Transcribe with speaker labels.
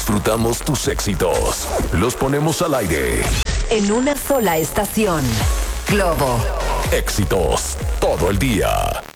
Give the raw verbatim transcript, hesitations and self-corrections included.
Speaker 1: disfrutamos tus éxitos. Los ponemos al aire.
Speaker 2: En una sola estación. Globo.
Speaker 1: Éxitos todo el día.